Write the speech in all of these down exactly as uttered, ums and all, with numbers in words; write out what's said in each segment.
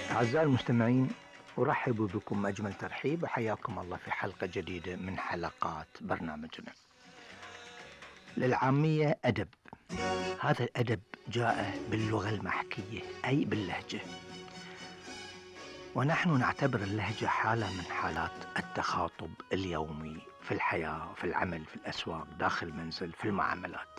أعزائي المستمعين، أرحب بكم أجمل ترحيب وحياكم الله في حلقة جديدة من حلقات برنامجنا. للعامية أدب، هذا الأدب جاء باللغة المحكية أي باللهجة، ونحن نعتبر اللهجة حالة من حالات التخاطب اليومي في الحياة، في العمل، في الأسواق، داخل المنزل، في المعاملات.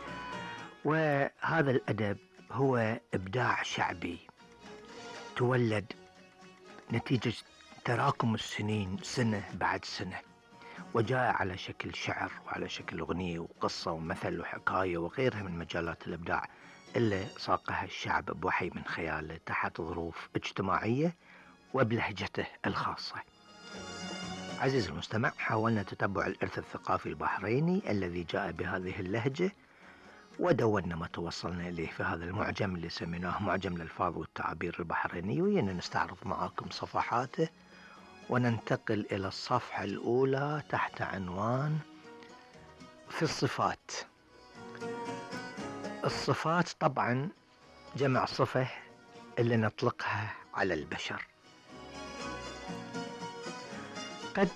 وهذا الأدب هو إبداع شعبي تولد نتيجة تراكم السنين سنة بعد سنة، وجاء على شكل شعر وعلى شكل أغنية وقصة ومثل وحكاية وغيرها من مجالات الإبداع اللي ساقها الشعب بوحي من خياله تحت ظروف اجتماعية وبلهجته الخاصة. عزيزي المستمع، حاولنا تتبع الإرث الثقافي البحريني الذي جاء بهذه اللهجة، ودونا ما توصلنا إليه في هذا المعجم اللي سميناه معجم الألفاظ والتعابير البحريني، وينا نستعرض معاكم صفحاته وننتقل إلى الصفحة الأولى تحت عنوان في الصفات. الصفات طبعا جمع صفة اللي نطلقها على البشر. قد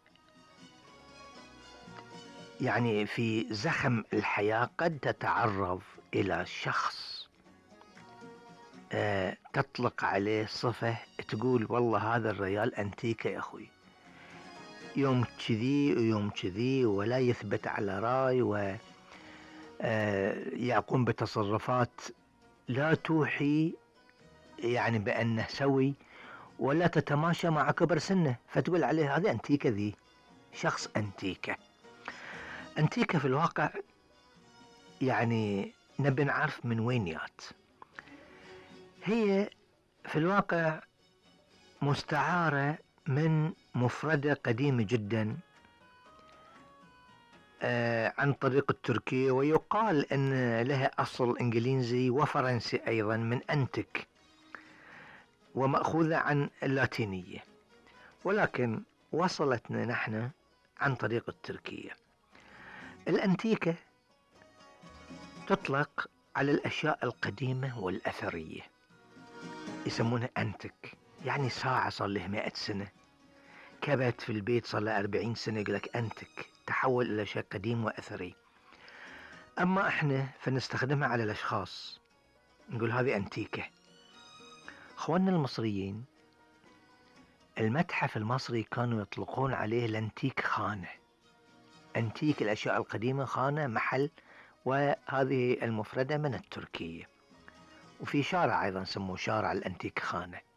يعني في زخم الحياة قد تتعرض إلى شخص أه تطلق عليه صفة تقول والله هذا الرجال أنتيكة يا أخوي، يوم كذي ويوم كذي ولا يثبت على رأي، و يقوم بتصرفات لا توحي يعني بأنه سوي ولا تتماشى مع كبر سنه، فتقول عليه هذا أنتيكة، ذي شخص أنتيكة. أنتيكة في الواقع يعني نبي نعرف من وين جات. هي في الواقع مستعارة من مفردة قديمة جدا آه عن طريق التركية، ويقال أن لها أصل إنجليزي وفرنسي أيضا من أنتك، ومأخوذة عن اللاتينية، ولكن وصلتنا نحن عن طريق التركية. الأنتيكة تطلق على الأشياء القديمة والأثرية، يسمونها أنتك، يعني ساعة صار لها مئة سنة، كبت في البيت صار لها أربعين سنة، يقولك أنتك، تحول إلى شيء قديم وأثري. أما إحنا فنستخدمها على الأشخاص، نقول هذه أنتيكة. أخواننا المصريين المتحف المصري كانوا يطلقون عليه الأنتيك خانة، أنتيك الأشياء القديمة، خانة محل، وهذه المفردة من التركية. وفي شارع أيضا سموه شارع الأنتيك خانة.